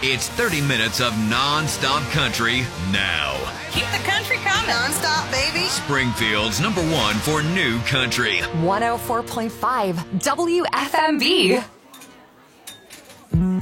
It's 30 minutes of non-stop country now. Keep the country coming. Non-stop, baby. Springfield's #1 for new country. 104.5 WFMB.